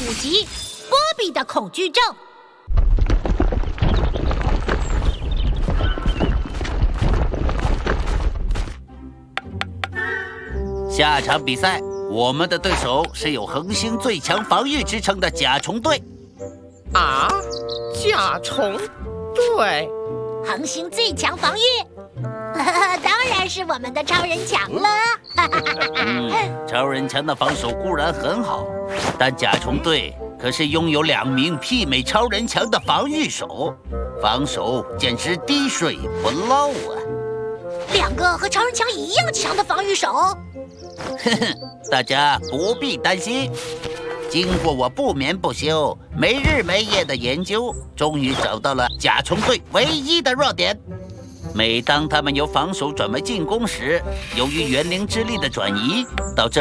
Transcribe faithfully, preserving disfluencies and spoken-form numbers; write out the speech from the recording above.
五集《波比的恐惧症》。 下场比赛，我们的对手是有恒星最强防御之称的甲虫队。 啊，甲虫队， 恒星最强防御，当然是我们的超人强了。 嗯，超人强的防守固然很好，但甲虫队可是拥有两名媲美超人强的防御手，防守简直滴水不漏啊！ 两个和超人强一样强的防御手。 呵呵，大家不必担心。经过我不眠不休、没日没夜的研究，终于找到了甲虫队唯一的弱点。每当他们由防守转为进攻时，由于元灵之力的转移，导致